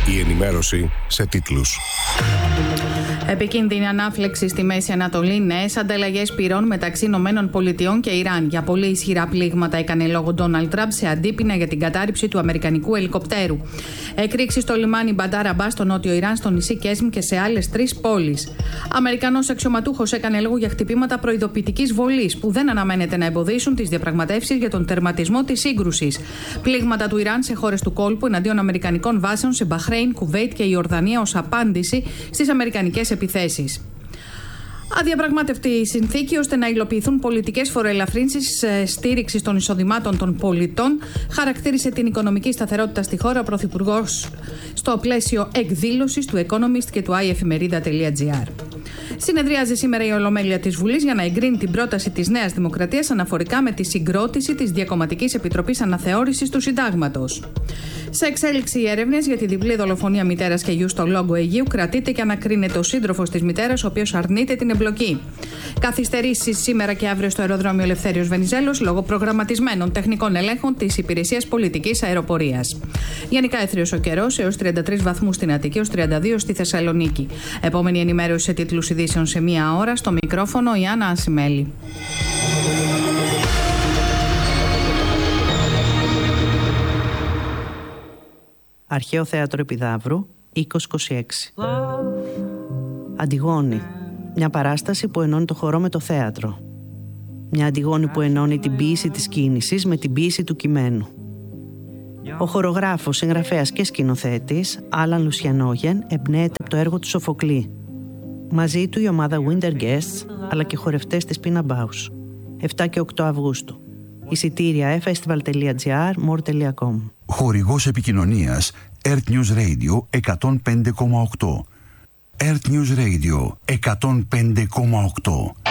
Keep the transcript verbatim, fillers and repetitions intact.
Η ενημέρωση σε τίτλους. Επικίνδυνη ανάφλεξη στη Μέση Ανατολή, νέες ανταλλαγές πυρών μεταξύ Ηνωμένων Πολιτειών και Ιράν. Για πολύ ισχυρά πλήγματα έκανε λόγο Ντόναλντ Τραμπ σε αντίπεινα για την κατάρριψη του αμερικανικού ελικοπτέρου. Εκρήξη στο λιμάνι Μπαντάρ Αμπάς στο νότιο Ιράν, στο νησί Κέσμ και σε άλλες τρεις πόλεις. Αμερικανός αξιωματούχος έκανε λόγο για χτυπήματα προειδοποιητικής βολής που δεν αναμένεται να εμποδίσουν τις διαπραγματεύσεις για τον τερματισμό της σύγκρουσης. Πλήγματα του Ιράν σε χώρες του κόλπου εναντίον αμερικανικών βάσεων σε Μπαχρέιν, Κουβέιτ και Ιορδανία ως απάντηση στις αμερικανικές επιθέσεις. Αδιαπραγμάτευτη η συνθήκη ώστε να υλοποιηθούν πολιτικές φοροελαφρύνσεις στήριξης των εισοδημάτων των πολιτών, χαρακτήρισε την οικονομική σταθερότητα στη χώρα ο Πρωθυπουργός στο πλαίσιο εκδήλωσης του Economist και του άι εφημερίδα τελεία τζι άρ. Συνεδριάζει σήμερα η Ολομέλεια της Βουλής για να εγκρίνει την πρόταση της Νέας Δημοκρατίας αναφορικά με τη συγκρότηση της Διακομματικής Επιτροπής Αναθεώρησης του Συντάγματος. Σε εξέλιξη οι έρευνες για τη διπλή δολοφονία μητέρας και γιου στο Λόγκο Αιγαίου, κρατείται και ανακρίνεται ο σύντροφος της μητέρας, ο οποίος αρνείται την εμπλοκή. Καθυστερήσεις σήμερα και αύριο στο αεροδρόμιο Ελευθέριος Βενιζέλος λόγω προγραμματισμένων τεχνικών ελέγχων της Υπηρεσίας Πολιτικής Αεροπορίας. Γενικά έθριος ο καιρός, έως τριάντα τρεις βαθμούς στην Αττική, έως τριάντα δύο στη Θεσσαλονίκη. Επόμενη ενημέρωση σε τίτλους ειδήσεων σε μία ώρα. Στο μικρόφωνο η Άννα Ασημέλη. Αρχαίο Θέατρο Επιδαύρου, είκοσι είκοσι έξι. Αντιγόνη. Μια παράσταση που ενώνει το χορό με το θέατρο. Μια Αντιγόνη που ενώνει την ποίηση της κίνησης με την ποίηση του κειμένου. Ο χορογράφος, συγγραφέας και σκηνοθέτης, Άλαν Λουσιανόγεν, εμπνέεται από το έργο του Σοφοκλή. Μαζί του η ομάδα Winter Guests, αλλά και χορευτές της Pina Bausch. επτά και οκτώ Αυγούστου. Εισιτήρια e festival τελεία τζι άρ, more τελεία com. Χορηγός επικοινωνίας Earth News Radio εκατόν πέντε κόμμα οκτώ. Earth News Radio εκατόν πέντε κόμμα οκτώ.